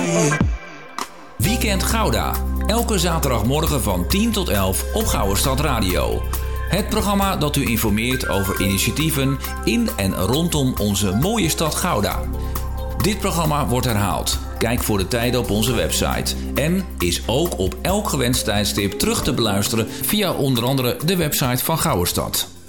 Weekend Gouda. Elke zaterdagmorgen van 10 tot 11 op Gouwerstad Radio. Het programma dat u informeert over initiatieven in en rondom onze mooie stad Gouda. Dit programma wordt herhaald. Kijk voor de tijden op onze website. En is ook op elk gewenst tijdstip terug te beluisteren via onder andere de website van Gouwerstad.